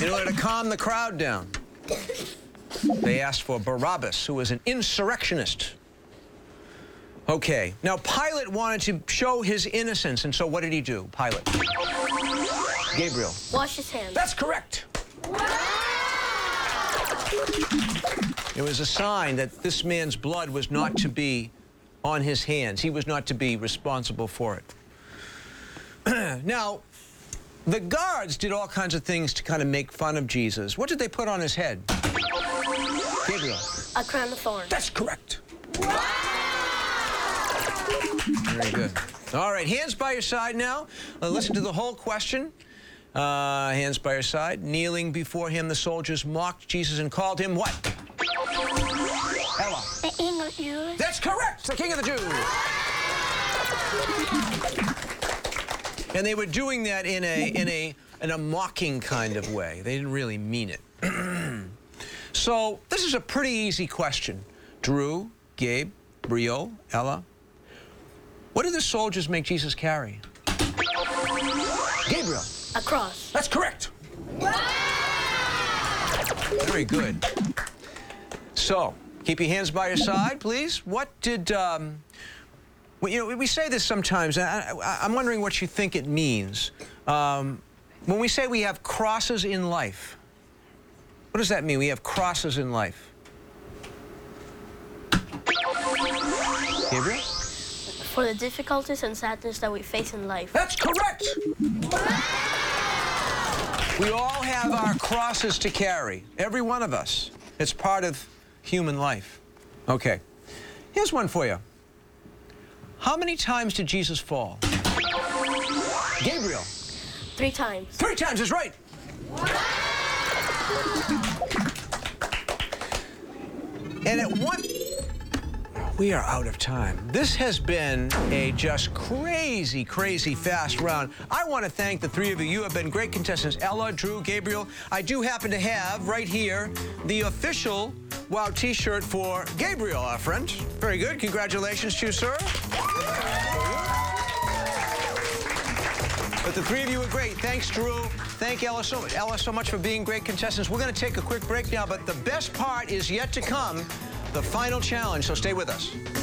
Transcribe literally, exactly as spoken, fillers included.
In order to calm the crowd down, they asked for Barabbas, who was an insurrectionist. Okay, now Pilate wanted to show his innocence, and so what did he do, Pilate? Gabriel. Wash his hands. That's correct. It was a sign that this man's blood was not to be on his hands. He was not to be responsible for it. Now, the guards did all kinds of things to kind of make fun of Jesus. What did they put on his head? Gabriel. A crown of thorns. That's correct. Very good. All right, hands by your side now. Uh, listen to the whole question. Uh, hands by your side. Kneeling before him, the soldiers mocked Jesus and called him what? Ella. The King of the Jews. That's correct. The King of the Jews. And they were doing that in a in a in a mocking kind of way. They didn't really mean it. So this is a pretty easy question. Drew, Gabe, Brio, Ella. What did the soldiers make Jesus carry? Gabriel. A cross. That's correct. Very good. So, keep your hands by your side, please. What did, um, well, you know, we say this sometimes, and I, I, I'm wondering what you think it means. Um, when we say we have crosses in life, what does that mean? We have crosses in life. Gabriel? For the difficulties and sadness that we face in life. That's correct! We all have our crosses to carry, every one of us. It's part of human life. Okay, here's one for you. How many times did Jesus fall? Gabriel. Three times. Three times is right. And at one... We are out of time. This has been a just crazy, crazy fast round. I want to thank the three of you. You have been great contestants. Ella, Drew, Gabriel. I do happen to have right here the official WOW T-shirt for Gabriel, our friend. Very good. Congratulations to you, sir. But the three of you were great. Thanks, Drew. Thank Ella so much. Ella so much for being great contestants. We're going to take a quick break now, but the best part is yet to come. The final challenge, so stay with us.